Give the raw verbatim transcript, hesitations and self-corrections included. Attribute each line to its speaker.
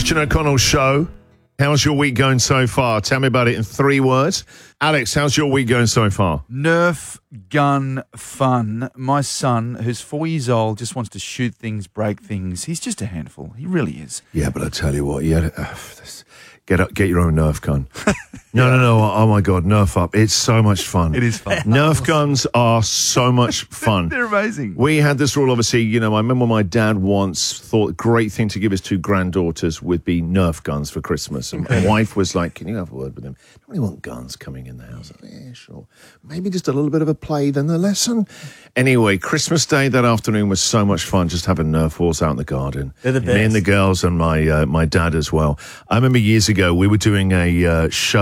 Speaker 1: Christian O'Connell Show. How's your week going so far? Tell me about it in three words. Alex, how's your week going so far?
Speaker 2: Nerf gun fun. My son, who's four years old, just wants to shoot things, break things. He's just a handful. He really is.
Speaker 1: Yeah, but I tell you what, yeah, uh, this, get up, get your own Nerf gun. No, no, no. Oh my God, Nerf up. It's so much fun.
Speaker 2: It is fun.
Speaker 1: Nerf guns are so much fun.
Speaker 2: They're amazing.
Speaker 1: We had this rule, obviously, you know, I remember my dad once thought a great thing to give his two granddaughters would be Nerf guns for Christmas. And my wife was like, can you have a word with him? Don't really want guns coming in the house. I said, yeah, sure. Maybe just a little bit of a play, then the lesson. Anyway, Christmas Day that afternoon was so much fun, just having Nerf balls out in the garden.
Speaker 3: They're the best.
Speaker 1: Me and the girls and my, uh, my dad as well. I remember years ago, we were doing a uh, show